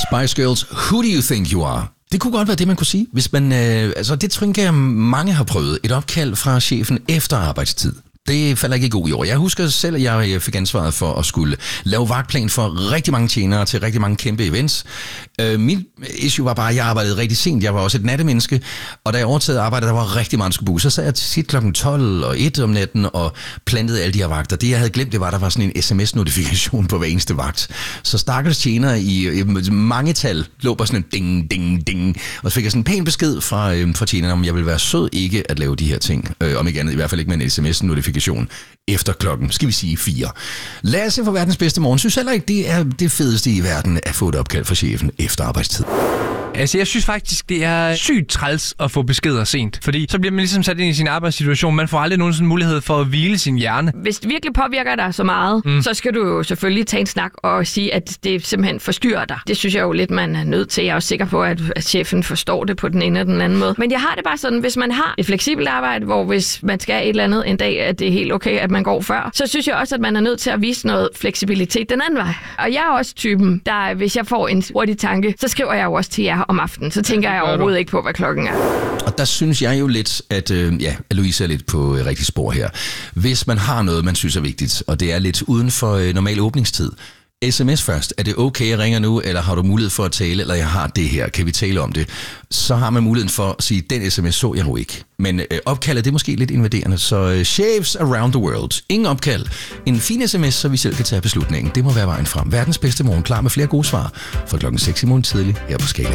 Spice Girls, Who Do You Think You Are? Det kunne godt være det, man kunne sige, hvis man... det tror jeg, mange har prøvet. Et opkald fra chefen efter arbejdstid. Det falder ikke i god jord. Jeg husker selv, at jeg fik ansvaret for at skulle lave vagtplan for rigtig mange tjenere til rigtig mange kæmpe events. Mit issue var bare, at jeg arbejdede rigtig sent. Jeg var også et nattemenneske, og da jeg overtagede arbejdet, der var rigtig meget, der skulle bruge. Så sad jeg til sit klokken 12 og 1 om natten og plantede alle de her vagter. Det, jeg havde glemt, det var, at der var sådan en sms-notifikation på hver eneste vagt. Så stakkels tjenere i mange tal lå bare sådan en ding, ding, ding. Og så fik jeg sådan en pæn besked fra tjenerne, om jeg ville være sød ikke at lave de her ting. Om ikke andet, i hvert fald ikke med en sms-notifikation efter klokken, skal vi sige 4. Lasse fra Verdens Bedste Morgen synes heller ikke, det er det fedeste i verden at få et opkald fra chefen efter arbejdstid. Altså, jeg synes faktisk, det er sygt træls at få beskeder sent. Fordi så bliver man ligesom sat ind i sin arbejdssituation. Man får aldrig nogen sådan mulighed for at hvile sin hjerne. Hvis det virkelig påvirker dig så meget, så skal du jo selvfølgelig tage en snak og sige, at det simpelthen forstyrrer dig. Det synes jeg jo lidt, man er nødt til. Jeg er også sikker på, at chefen forstår det på den ene eller den anden måde. Men jeg har det bare sådan, hvis man har et fleksibelt arbejde, hvor hvis man skal et eller andet en dag, at det er helt okay, at man går før, så synes jeg også, at man er nødt til at vise noget fleksibilitet den anden vej. Og jeg er også typen, der hvis jeg får en hurtig tanke, så skriver jeg jo også til jer om aftenen. Så tænker jeg overhovedet ikke på, hvad klokken er. Og der synes jeg jo lidt, at Louise er lidt på rigtig spor her. Hvis man har noget, man synes er vigtigt, og det er lidt uden for normal åbningstid, sms først. Er det okay, jeg ringer nu, eller har du mulighed for at tale, eller jeg har det her, kan vi tale om det? Så har man muligheden for at sige, den sms så jeg jo ikke. Men opkaldet, det er måske lidt invaderende, så chefs around the world. Ingen opkald. En fin sms, så vi selv kan tage beslutningen. Det må være vejen frem. Verdens Bedste Morgen, klar med flere gode svar fra klokken 6 i morgen tidlig her på Skala.